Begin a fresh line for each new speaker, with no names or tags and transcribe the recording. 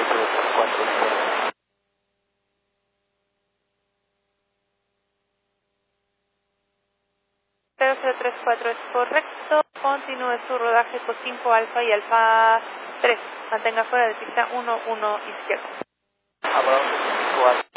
0034 es correcto. Continúe su rodaje con 5 alfa y alfa 3. Mantenga fuera de pista 11 izquierdo.